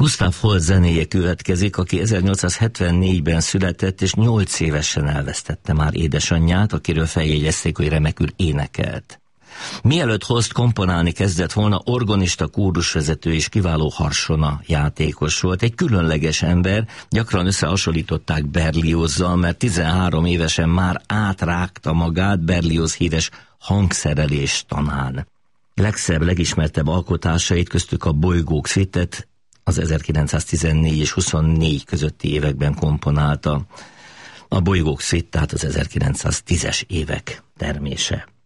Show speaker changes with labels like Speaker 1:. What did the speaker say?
Speaker 1: Gustav Holst zenéje következik, aki 1874-ben született, és 8 évesen elvesztette már édesanyját, akiről feljegyezték, hogy remekül énekelt. Mielőtt Holst komponálni kezdett volna, organista, kórusvezető és kiváló harsona játékos volt. Egy különleges ember, gyakran összehasonlították Berliozzal, mert 13 évesen már átrágta magát Berlioz híres hangszerelés tanán. Legszebb, legismertebb alkotásait, köztük a Bolygók Suite-et az 1914 és 24 közötti években komponálta. A Bolygók Suite, tehát az 1910-es évek termése.